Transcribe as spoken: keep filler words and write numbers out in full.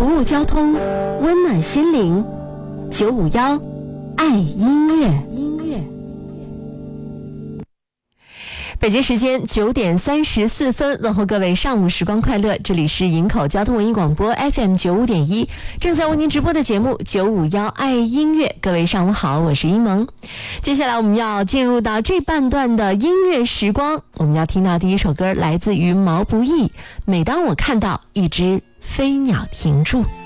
服务交通，温暖心灵。九五幺爱音乐。音乐。北京时间九点三十四分，问候各位上午时光快乐，这里是营口交通文艺广播 F M 九五点一，正在为您直播的节目九五幺爱音乐。各位上午好，我是英萌。接下来我们要进入到这半段的音乐时光，我们要听到第一首歌来自于毛不易，每当我看到一只飞鸟停住。